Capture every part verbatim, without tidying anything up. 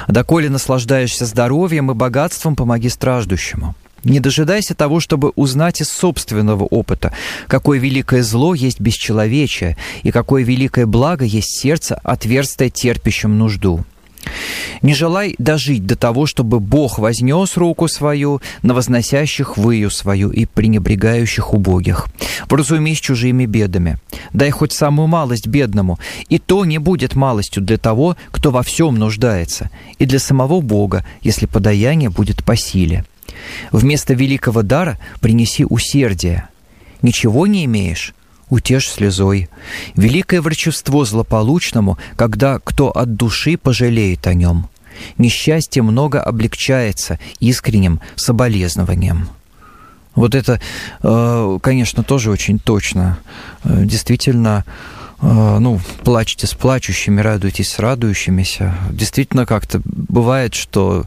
Доколе наслаждаешься здоровьем и богатством, помоги страждущему. Не дожидайся того, чтобы узнать из собственного опыта, какое великое зло есть бесчеловечие, и какое великое благо есть сердце, отверстие терпящим нужду. Не желай дожить до того, чтобы Бог вознес руку свою на возносящих выю свою и пренебрегающих убогих. Вразумись чужими бедами. Дай хоть самую малость бедному, и то не будет малостью для того, кто во всем нуждается, и для самого Бога, если подаяние будет по силе. Вместо великого дара принеси усердие. Ничего не имеешь? Утешь слезой. Великое врачество злополучному, когда кто от души пожалеет о нем. Несчастье много облегчается искренним соболезнованием. Вот это, конечно, тоже очень точно. Действительно, ну, плачьте с плачущими, радуйтесь с радующимися. Действительно, как-то бывает, что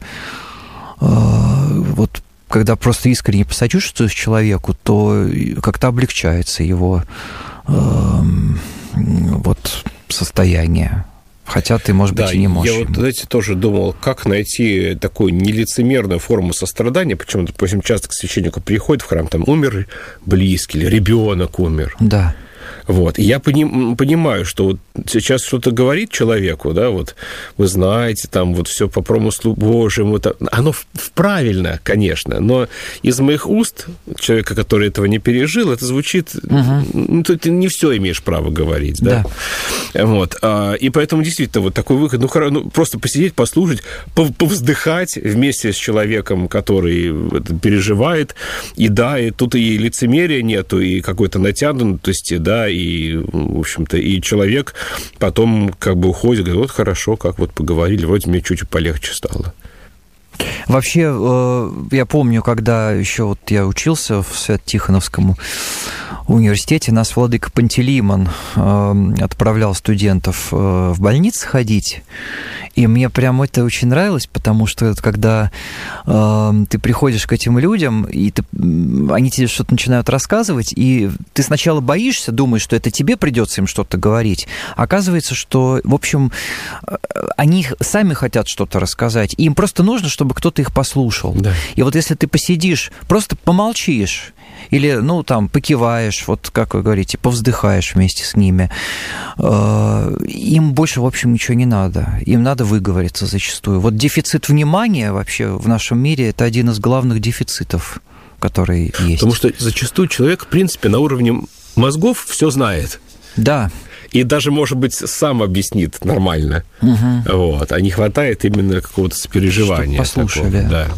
вот когда просто искренне посочувствуешь человеку, то как-то облегчается его э, вот состояние. Хотя ты, может быть, да, и не можешь. Я вот, знаете, тоже думал, как найти такую нелицемерную форму сострадания. Почему, допустим, часто к священнику приходит в храм, там умер близкий или ребенок умер. Да. Вот. И я поним, понимаю, что вот сейчас что-то говорит человеку, да, вот вы знаете, там вот все по промыслу Божьему, это, оно в, в правильно, конечно, но из моих уст человека, который этого не пережил, это звучит, угу. ну, ты не все имеешь право говорить, да. да. Вот. И поэтому действительно вот такой выход, ну, ну просто посидеть, послушать, повздыхать вместе с человеком, который это переживает, и да, и тут и лицемерия нету, и какой-то натянутости, да, и, в общем-то, и человек потом как бы уходит, говорит, вот хорошо, как вот поговорили, вроде мне чуть полегче стало. Вообще, я помню, когда еще вот я учился в Свято-Тихоновском университете, нас владыка Пантелеймон отправлял студентов в больницы ходить, и мне прям это очень нравилось, потому что когда ты приходишь к этим людям, и ты, они тебе что-то начинают рассказывать, и ты сначала боишься, думаешь, что это тебе придется им что-то говорить, оказывается, что, в общем, они сами хотят что-то рассказать, и им просто нужно, чтобы кто-то их послушал. Да. И вот если ты посидишь, просто помолчишь, или, ну, там, покиваешь, вот, как вы говорите, повздыхаешь вместе с ними, им больше, в общем, ничего не надо. Им надо выговориться зачастую. Вот дефицит внимания вообще в нашем мире – это один из главных дефицитов, который есть. Потому что зачастую человек, в принципе, на уровне мозгов все знает. Да. И даже, может быть, сам объяснит нормально. Угу. Вот. А не хватает именно какого-то сопереживания. Чтобы послушали. Такого, да.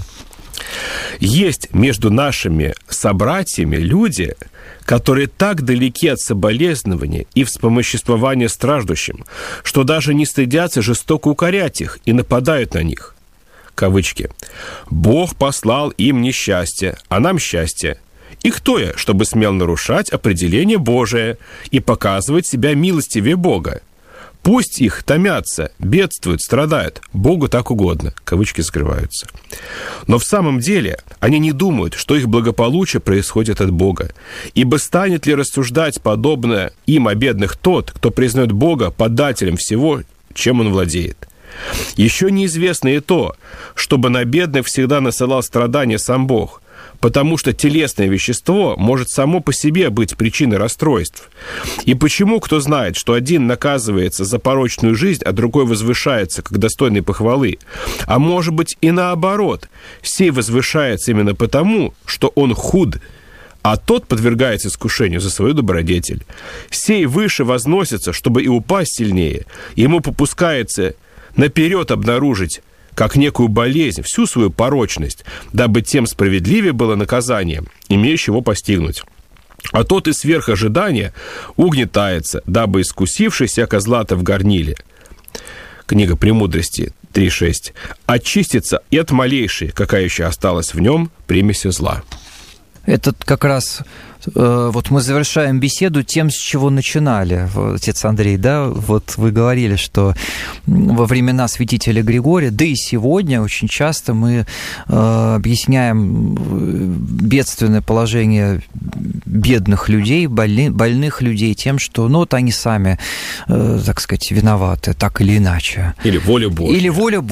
Есть между нашими собратьями люди, которые так далеки от соболезнования и вспомоществования страждущим, что даже не стыдятся жестоко укорять их и нападают на них. Кавычки. «Бог послал им несчастье, а нам счастье. И кто я, чтобы смел нарушать определение Божие и показывать себя милостивее Бога? Пусть их томятся, бедствуют, страдают. Богу так угодно». Кавычки скрываются. Но в самом деле они не думают, что их благополучие происходит от Бога. Ибо станет ли рассуждать подобно им о бедных тот, кто признает Бога подателем всего, чем он владеет? Еще неизвестно и то, чтобы на бедных всегда насылал страдания сам Бог, потому что телесное вещество может само по себе быть причиной расстройств. И почему, кто знает, что один наказывается за порочную жизнь, а другой возвышается, как достойный похвалы? А может быть и наоборот, сей возвышается именно потому, что он худ, а тот подвергается искушению за свою добродетель. Сей выше возносится, чтобы и упасть сильнее, ему попускается наперед обнаружить, как некую болезнь, всю свою порочность, дабы тем справедливее было наказание, имеющее его постигнуть. А тот и сверх ожидания угнетается, дабы искусивший всяко злато в горниле. Книга «Премудрости» три шесть. Очистится и от малейшей, какая еще осталась в нем, примеси зла. Это как раз э, вот мы завершаем беседу тем, с чего начинали, отец Андрей, да, вот вы говорили, что во времена святителя Григория, да и сегодня очень часто мы э, объясняем бедственное положение бедных людей, больны, больных людей тем, что, ну, вот они сами, э, так сказать, виноваты, так или иначе. Или воля Божья. Или воля